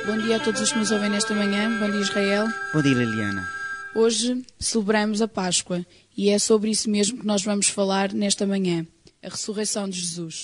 Bom dia a todos os que nos ouvem nesta manhã. Bom dia, Israel. Bom dia, Liliana. Hoje celebramos a Páscoa e é sobre isso mesmo que nós vamos falar nesta manhã, a ressurreição de Jesus.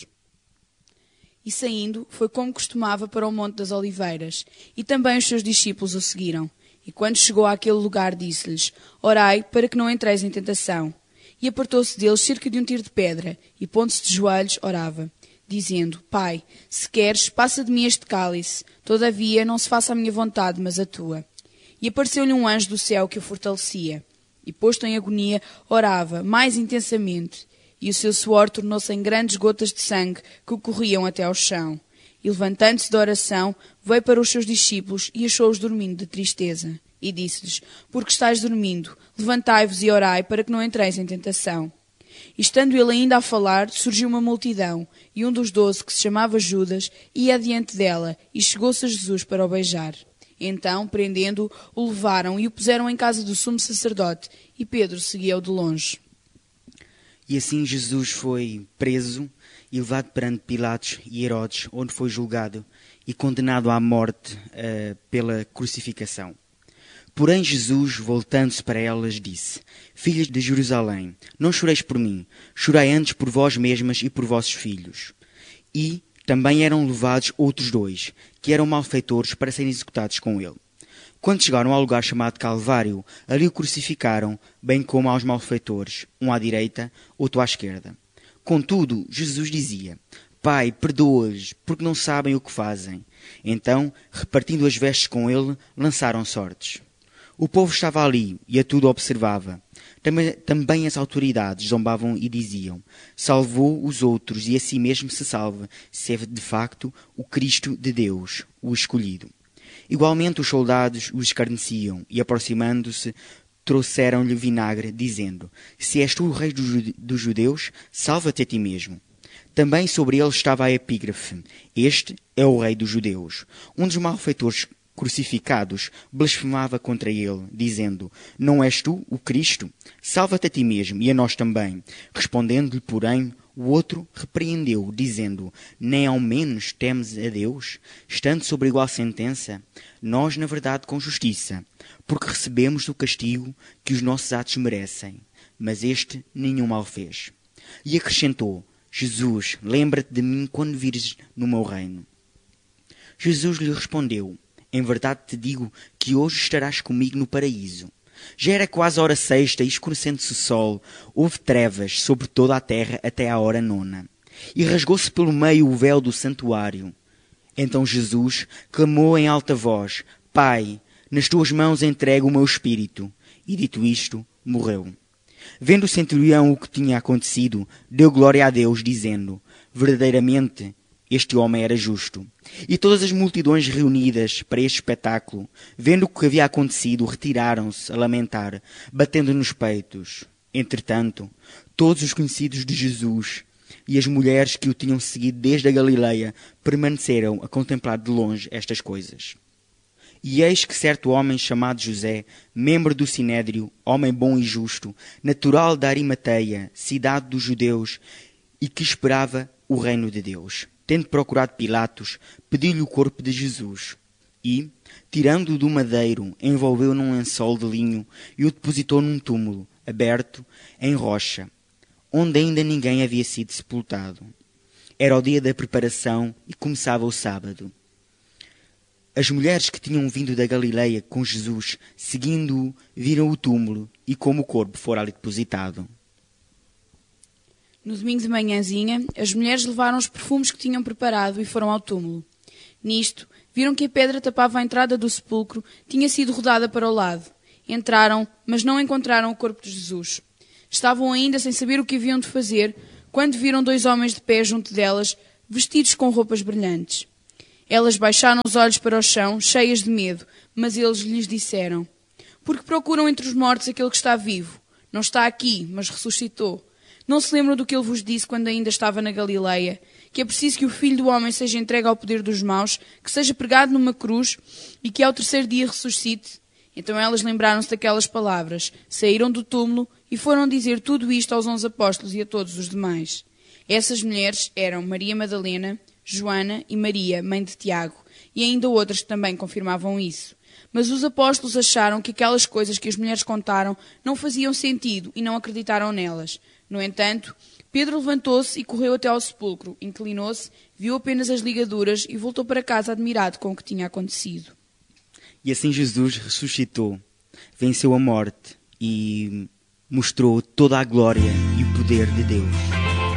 E saindo, foi como costumava para o Monte das Oliveiras, e também os seus discípulos o seguiram. E quando chegou àquele lugar, disse-lhes: Orai, para que não entreis em tentação. E apartou-se deles cerca de um tiro de pedra, e pondo-se de joelhos, orava, dizendo: Pai, se queres, passa de mim este cálice, todavia não se faça a minha vontade, mas a tua. E apareceu-lhe um anjo do céu que o fortalecia. E posto em agonia, orava mais intensamente, e o seu suor tornou-se em grandes gotas de sangue que o corriam até ao chão. E levantando-se da oração, veio para os seus discípulos e achou-os dormindo de tristeza. E disse-lhes: Porque estáis dormindo, levantai-vos e orai, para que não entreis em tentação. E estando ele ainda a falar, surgiu uma multidão, e um dos 12, que se chamava Judas, ia adiante dela, e chegou-se a Jesus para o beijar. Então, prendendo-o, o levaram e o puseram em casa do sumo sacerdote, e Pedro seguia-o de longe. E assim Jesus foi preso e levado perante Pilatos e Herodes, onde foi julgado e condenado à morte pela crucificação. Porém Jesus, voltando-se para elas, disse: Filhas de Jerusalém, não choreis por mim, chorai antes por vós mesmas e por vossos filhos. E também eram levados outros 2, que eram malfeitores, para serem executados com ele. Quando chegaram ao lugar chamado Calvário, ali o crucificaram, bem como aos malfeitores, um à direita, outro à esquerda. Contudo, Jesus dizia: Pai, perdoa-lhes, porque não sabem o que fazem. Então, repartindo as vestes com ele, lançaram sortes. O povo estava ali e a tudo observava. Também as autoridades zombavam e diziam: Salvou os outros e a si mesmo se salva, se é de facto o Cristo de Deus, o escolhido. Igualmente os soldados o escarneciam e, aproximando-se, trouxeram-lhe vinagre, dizendo: Se és tu o rei dos judeus, salva-te a ti mesmo. Também sobre ele estava a epígrafe: Este é o rei dos judeus. Um dos malfeitores crucificados blasfemava contra ele, dizendo: Não és tu o Cristo? Salva-te a ti mesmo e a nós também. Respondendo-lhe, porém, o outro repreendeu, dizendo: Nem ao menos temes a Deus, estando sobre igual sentença? Nós, na verdade, com justiça, porque recebemos o castigo que os nossos atos merecem. Mas este nenhum mal fez. E acrescentou: Jesus, lembra-te de mim quando vires no meu reino. Jesus lhe respondeu: Em verdade te digo que hoje estarás comigo no paraíso. Já era quase a hora sexta, e escurecendo-se o sol, houve trevas sobre toda a terra até à hora 9. E rasgou-se pelo meio o véu do santuário. Então Jesus clamou em alta voz: Pai, nas tuas mãos entrego o meu espírito. E dito isto, morreu. Vendo o centurião o que tinha acontecido, deu glória a Deus, dizendo: Verdadeiramente, este homem era justo. E todas as multidões reunidas para este espetáculo, vendo o que havia acontecido, retiraram-se a lamentar, batendo nos peitos. Entretanto, todos os conhecidos de Jesus e as mulheres que o tinham seguido desde a Galileia permaneceram a contemplar de longe estas coisas. E eis que certo homem chamado José, membro do Sinédrio, homem bom e justo, natural da Arimateia, cidade dos judeus, e que esperava o reino de Deus, tendo procurado Pilatos, pediu-lhe o corpo de Jesus. E, tirando-o do madeiro, envolveu-o num lençol de linho e o depositou num túmulo, aberto, em rocha, onde ainda ninguém havia sido sepultado. Era o dia da preparação e começava o sábado. As mulheres que tinham vindo da Galileia com Jesus, seguindo-o, viram o túmulo e como o corpo fora ali depositado. No domingo de manhãzinha, as mulheres levaram os perfumes que tinham preparado e foram ao túmulo. Nisto, viram que a pedra tapava a entrada do sepulcro tinha sido rodada para o lado. Entraram, mas não encontraram o corpo de Jesus. Estavam ainda sem saber o que haviam de fazer, quando viram 2 homens de pé junto delas, vestidos com roupas brilhantes. Elas baixaram os olhos para o chão, cheias de medo, mas eles lhes disseram: Por que procuram entre os mortos aquele que está vivo? Não está aqui, mas ressuscitou. Não se lembram do que ele vos disse quando ainda estava na Galileia? Que é preciso que o Filho do Homem seja entregue ao poder dos maus, que seja pregado numa cruz e que ao 3º dia ressuscite? Então elas lembraram-se daquelas palavras, saíram do túmulo e foram dizer tudo isto aos 11 apóstolos e a todos os demais. Essas mulheres eram Maria Madalena, Joana e Maria, mãe de Tiago, e ainda outras que também confirmavam isso. Mas os apóstolos acharam que aquelas coisas que as mulheres contaram não faziam sentido e não acreditaram nelas. No entanto, Pedro levantou-se e correu até ao sepulcro, inclinou-se, viu apenas as ligaduras e voltou para casa admirado com o que tinha acontecido. E assim Jesus ressuscitou, venceu a morte e mostrou toda a glória e o poder de Deus.